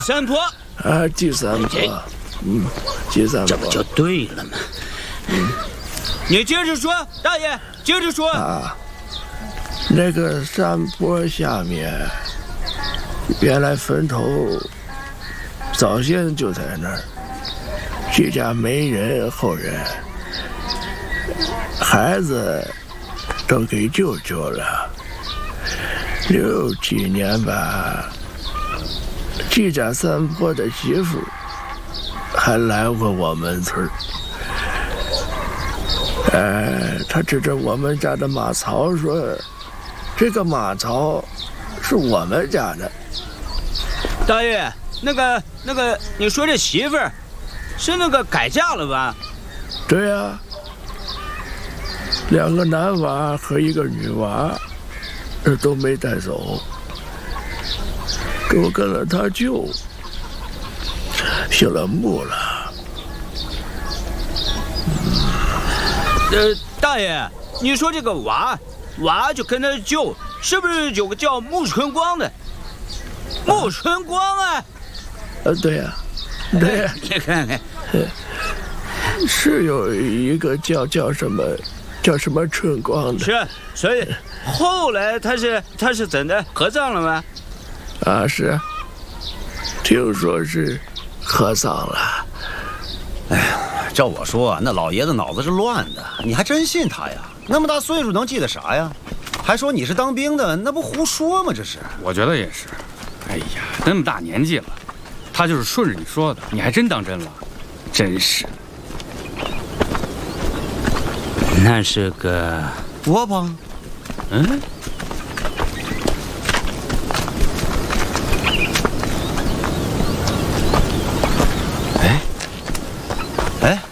山坡啊，第三坡，第三坡， 这不就对了吗？你接着说，大爷，接着说啊。那个山坡下面，原来坟头早先就在那儿，这家没人后人，孩子都给救救了。60几年吧，这家山坡的媳妇还来过我们村儿。他指着我们家的马槽说：“这个马槽是我们家的。” 大爷，那个，你说这媳妇儿是那个改嫁了吧？ 对呀，2个男娃和1个女娃，都没带走，都跟了他舅，姓了穆了。 大爷，你说这个娃就跟他舅，是不是有个叫穆春光的？穆春光啊！ 对呀，对呀， 你看看， 是有一个叫什么春光的。 是，所以后来他是怎的合葬了吗？ 啊，是，听说是合葬了。 哎呀，照我说，那老爷子脑子是乱的，你还真信他呀？那么大岁数能记得啥呀？还说你是当兵的，那不胡说吗？这是。 我觉得也是。哎呀，那么大年纪了，他就是顺着你说的，你还真当真了，真是。 那是个窝棚。哎，